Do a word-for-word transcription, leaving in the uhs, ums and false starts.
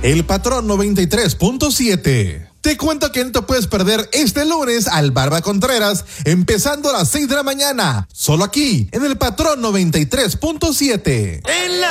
El Patrón noventa y tres punto siete. Te cuento que no te puedes perder este lunes al Barba Contreras, empezando a las seis de la mañana, solo aquí, en el Patrón noventa y tres punto siete. En la